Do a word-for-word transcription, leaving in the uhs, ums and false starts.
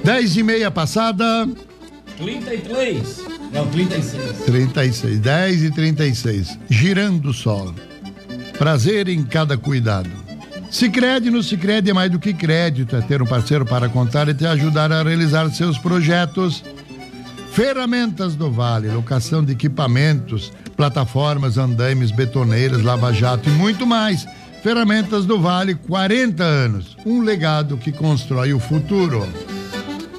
Dez e meia passada. trinta e três. Não, trinta e seis. trinta e seis. Dez e trinta e seis. Girando o sol. Prazer em cada cuidado. Sicredi, no Sicredi é mais do que crédito, é ter um parceiro para contar e te ajudar a realizar seus projetos. Ferramentas do Vale, locação de equipamentos, plataformas, andaimes, betoneiras, lava-jato e muito mais. Ferramentas do Vale, quarenta anos, um legado que constrói o futuro.